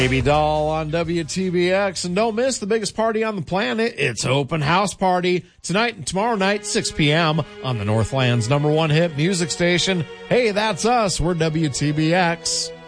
Baby Doll on WTBX, and don't miss the biggest party on the planet. It's Open House Party tonight and tomorrow night, 6 p.m. on the Northland's #1 hit music station. Hey, that's us. We're WTBX.